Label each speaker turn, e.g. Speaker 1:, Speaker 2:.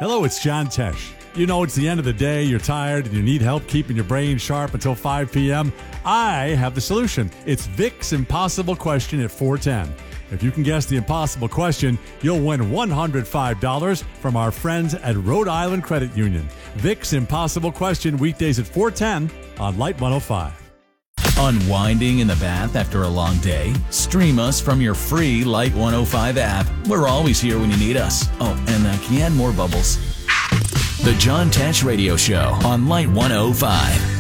Speaker 1: Hello, it's John Tesh. You know, it's the end of the day, you're tired, and you need help keeping your brain sharp until 5 p.m. I have the solution. It's Vic's Impossible Question at 410. If you can guess the impossible question, you'll win $105 from our friends at Rhode Island Credit Union. Vic's Impossible Question, weekdays at 410 on Light 105.
Speaker 2: Unwinding in the bath after a long day? Stream us from your free Light 105 app. We're always here when you need us. Oh, and can you add more bubbles? The John Tesh Radio Show on Light 105.